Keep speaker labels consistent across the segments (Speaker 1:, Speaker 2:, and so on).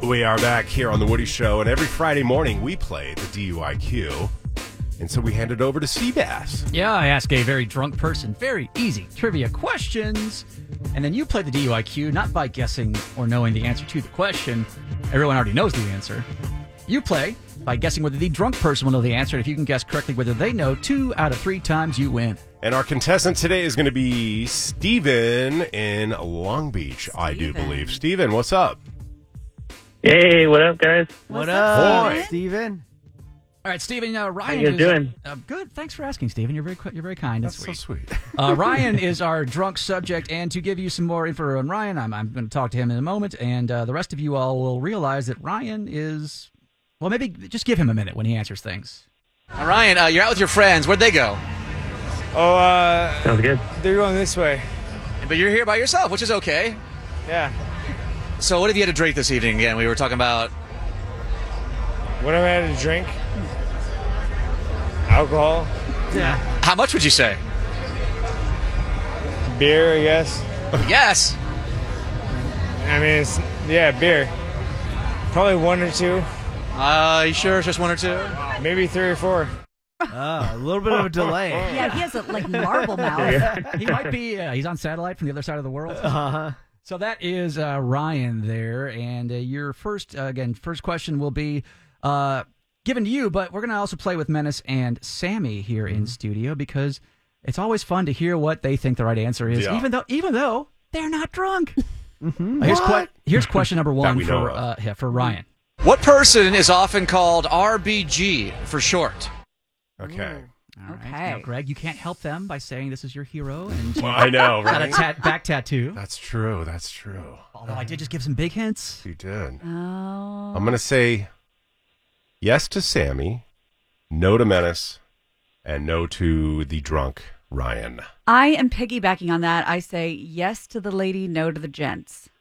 Speaker 1: We are back here on The Woody Show, and every Friday morning we play the DUIQ. And so we hand it over to Seabass.
Speaker 2: Yeah, I ask a very drunk person very easy trivia questions, and then you play the DUIQ not by guessing or knowing the answer to the question. Everyone already knows the answer. You play by guessing whether the drunk person will know the answer, and if you can guess correctly whether they know 2 out of 3 times, you win.
Speaker 1: And our contestant today is going to be Steven in Long Beach, I do believe. Steven, what's up?
Speaker 3: Hey, what up, guys?
Speaker 4: What up,
Speaker 1: Boy.
Speaker 4: Steven?
Speaker 2: All right, Steven, Ryan
Speaker 3: How you
Speaker 2: is...
Speaker 3: doing?
Speaker 2: Good. Thanks for asking, Steven. You're very kind and
Speaker 1: That's
Speaker 2: sweet.
Speaker 1: so sweet.
Speaker 2: Ryan is our drunk subject, and to give you some more info on Ryan, I'm going to talk to him in a moment, and the rest of you all will realize that Ryan is... Well, maybe just give him a minute when he answers things.
Speaker 5: Ryan, you're out with your friends. Where'd they go?
Speaker 3: Sounds good.
Speaker 6: They're going this way.
Speaker 5: But you're here by yourself, which is okay.
Speaker 6: Yeah.
Speaker 5: So what have you had to drink this evening again? We were talking about...
Speaker 6: What have I had to drink? Alcohol.
Speaker 2: Yeah.
Speaker 5: How much would you say?
Speaker 6: Beer, I guess.
Speaker 5: Yes.
Speaker 6: I mean, beer. Probably 1 or 2.
Speaker 5: You sure it's just 1 or 2?
Speaker 6: Maybe 3 or 4.
Speaker 4: A little bit of a delay.
Speaker 7: Yeah, he has a marble mouth.
Speaker 2: He might be, he's on satellite from the other side of the world.
Speaker 4: Uh-huh.
Speaker 2: So that is Ryan there, and your first question will be given to you, but we're going to also play with Menace and Sammy here in studio because it's always fun to hear what they think the right answer is, even though they're not drunk. Here's question number 1 for Ryan.
Speaker 5: What person is often called RBG for short?
Speaker 1: Okay.
Speaker 2: All right.
Speaker 7: Okay.
Speaker 2: Now, Greg, you can't help them by saying this is your hero and
Speaker 1: Well, I know,
Speaker 2: got
Speaker 1: right?
Speaker 2: a back tattoo.
Speaker 1: That's true. That's true.
Speaker 2: Although I did just give some big hints.
Speaker 1: You did.
Speaker 7: Oh.
Speaker 1: I'm going to say yes to Sammy, no to Menace, and no to the drunk Ryan.
Speaker 7: I am piggybacking on that. I say yes to the lady, no to the gents.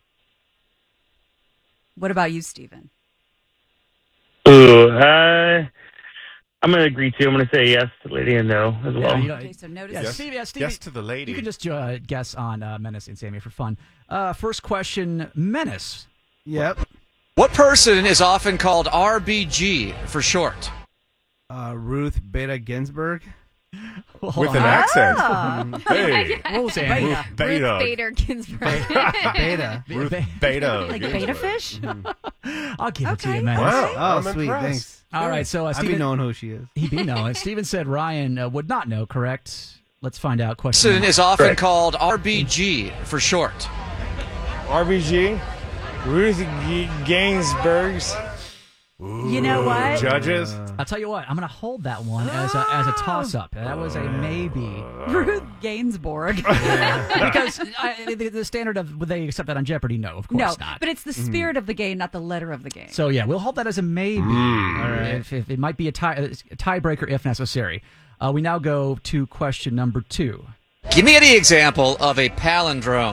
Speaker 7: What about you, Steven?
Speaker 3: Ooh, I'm going to agree too. I'm going to say yes to lady and no as well.
Speaker 7: Okay, so no to
Speaker 2: Yeah,
Speaker 1: Yes.
Speaker 2: Stevie,
Speaker 1: Yes to the lady.
Speaker 2: You can just guess on Menace and Sammy for fun. First question, Menace.
Speaker 4: Yep.
Speaker 5: What person is often called RBG for short?
Speaker 4: Ruth Bader Ginsburg.
Speaker 2: Well, hold
Speaker 1: With
Speaker 2: on.
Speaker 1: an accent.
Speaker 7: Ah.
Speaker 1: Hey.
Speaker 2: What was Sammy?
Speaker 1: Ruth Beta.
Speaker 8: Ruth Bader Ginsburg.
Speaker 4: Beta.
Speaker 1: Ruth Beta.
Speaker 7: Like
Speaker 1: Ginsburg.
Speaker 7: beta fish?
Speaker 2: I'll give it to
Speaker 7: Okay.
Speaker 2: you, Menace.
Speaker 1: Wow.
Speaker 4: Oh,
Speaker 1: I'm
Speaker 4: sweet.
Speaker 1: impressed.
Speaker 4: Thanks.
Speaker 2: All right, so
Speaker 4: I'd be
Speaker 2: Steven,
Speaker 4: knowing who she is.
Speaker 2: he'd be knowing. Steven said Ryan would not know, correct? Let's find out.
Speaker 5: Person
Speaker 2: Question
Speaker 5: is often called RBG for short.
Speaker 6: RBG. Ruth Gainsbourg's.
Speaker 7: You know what?
Speaker 1: Judges.
Speaker 2: I'll tell you what, I'm going to hold that one as a toss-up. That was a maybe.
Speaker 7: Ruth Gainsbourg.
Speaker 2: Because the standard of, would they accept that on Jeopardy? No, of course
Speaker 7: No,
Speaker 2: not.
Speaker 7: but it's the spirit of the game, not the letter of the game.
Speaker 2: So, yeah, we'll hold that as a maybe. All right. If it might be a tiebreaker if necessary. We now go to question number 2.
Speaker 5: Give me any example of a palindrome.